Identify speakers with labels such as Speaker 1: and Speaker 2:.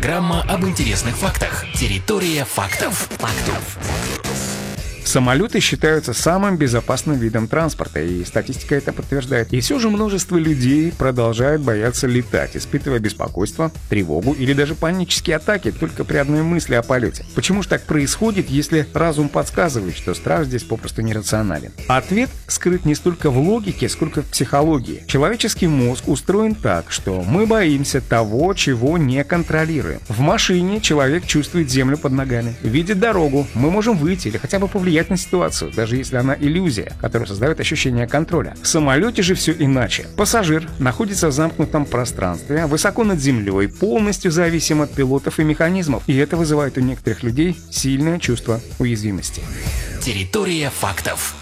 Speaker 1: Программа об интересных фактах. Территория фактов.
Speaker 2: Самолеты считаются самым безопасным видом транспорта, и статистика это подтверждает. И все же множество людей продолжают бояться летать, испытывая беспокойство, тревогу или даже панические атаки только при одной мысли о полете. Почему же так происходит, если разум подсказывает, что страх здесь попросту нерационален? Ответ скрыт не столько в логике, сколько в психологии. Человеческий мозг устроен так, что мы боимся того, чего не контролируем. В машине человек чувствует землю под ногами, видит дорогу, мы можем выйти или хотя бы повлиять на ситуацию, даже если она иллюзия, которая создает ощущение контроля. В самолете же все иначе. Пассажир находится в замкнутом пространстве, высоко над землей, полностью зависим от пилотов и механизмов, и это вызывает у некоторых людей сильное чувство уязвимости.
Speaker 1: Территория фактов.